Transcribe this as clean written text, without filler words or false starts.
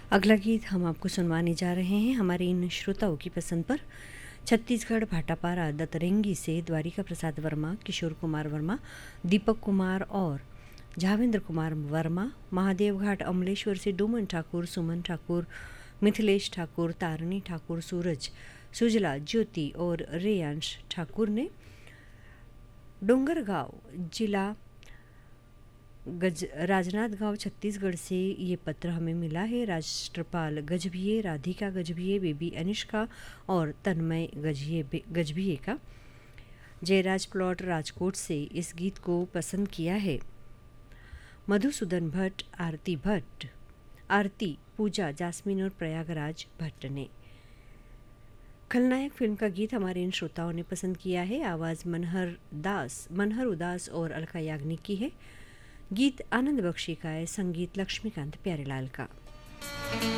अगला गीत हम आपको सुनवाने जा रहे हैं हमारे इन श्रोताओं की पसंद पर। छत्तीसगढ़ भाटापारा दतरंगी से द्वारिका प्रसाद वर्मा, किशोर कुमार वर्मा, दीपक कुमार और झावेंद्र कुमार वर्मा, महादेव घाट अमलेश्वर से डोमन ठाकुर, सुमन ठाकुर, मिथिलेश ठाकुर, तारणी ठाकुर, सूरज सुजला, ज्योति और रेयांश ठाकुर ने डोंगरगांव जिला राजनांदगांव छत्तीसगढ़ से ये पत्र हमें मिला है। राष्ट्रपाल गजभिये, राधिका गजभिये, बेबी अनिष्का और तन्मय गजभिये का। जयराज प्लॉट राजकोट से इस गीत को पसंद किया है। मधुसूदन भट्ट, आरती, पूजा, जास्मीन और प्रयागराज भट्ट ने। खलनायक फिल्म का गीत हमारे इन श्रोताओं ने पसंद किया है। आवाज़ मनहर उदास और अलका याग्निक की है। गीत आनंद बख्शी का है, संगीत लक्ष्मीकांत प्यारेलाल का।